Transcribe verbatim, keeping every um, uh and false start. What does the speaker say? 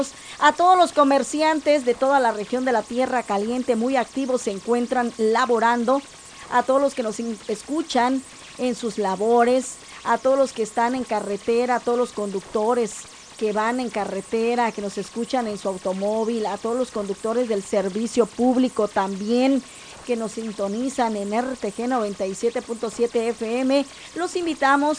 A todos los comerciantes de toda la región de la Tierra Caliente, muy activos, se encuentran laborando. A todos los que nos escuchan en sus labores, a todos los que están en carretera, a todos los conductores que van en carretera, que nos escuchan en su automóvil, a todos los conductores del servicio público también, que nos sintonizan en R T G noventa y siete punto siete F M. Los invitamos